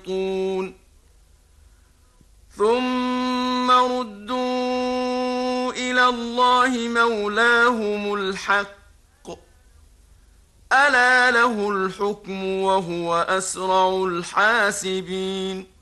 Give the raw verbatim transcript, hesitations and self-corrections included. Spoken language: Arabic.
ثم ردوا إلى الله مولاهم الحق ألا له الحكم وهو أسرع الحاسبين